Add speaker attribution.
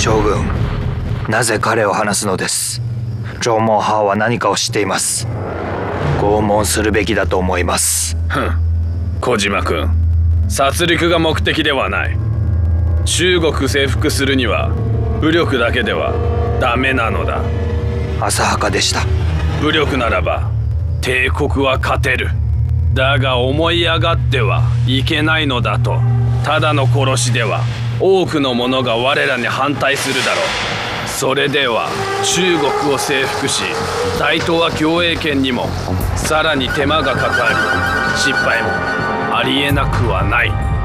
Speaker 1: 将軍、なぜ彼を話すのです。縄文派は何かを知っています。拷問するべきだと思います。
Speaker 2: 小島君、殺戮が目的ではない。中国征服するには武力だけではダメなのだ。
Speaker 1: 浅はかでした。
Speaker 2: 武力ならば帝国は勝てる。だが思い上がってはいけないのだと。ただの殺しでは多くの者が我らに反対するだろう。それでは中国を征服し大東亜共栄圏にもさらに手間がかかり失敗もありえなくはない。